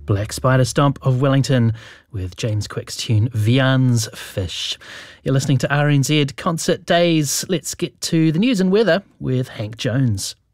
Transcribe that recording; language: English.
Black Spider Stomp of Wellington with James Quick's tune Vian's Fish. You're listening to RNZ Concert Days. Let's get to the news and weather with Hank Jones.